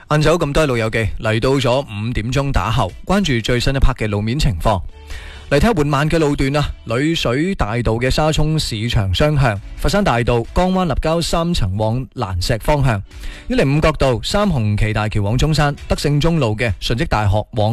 晏晝咁多路有記嚟到咗5點鐘打後，關注最新一 part 嘅路面情況。嚟睇下緩慢嘅路段啊，女水大道嘅沙涌市場雙向，佛山大道江灣立交3層往蘭石方向，105角道三紅旗大橋往中山，德勝中路嘅順積大學往